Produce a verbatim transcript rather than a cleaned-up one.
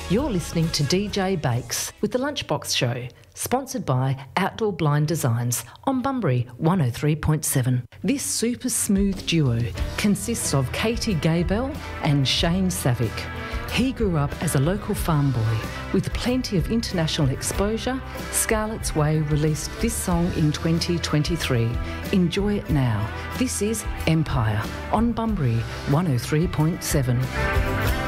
You're listening to D J Bakes with The Lunchbox Show, sponsored by Outdoor Blind Designs on Bunbury one oh three point seven. This super smooth duo consists of Katie Gaybell and Shane Savick. He grew up as a local farm boy with plenty of international exposure. Scarlett's Way released this song in twenty twenty-three. Enjoy it now. This is Empire on Bunbury one oh three point seven.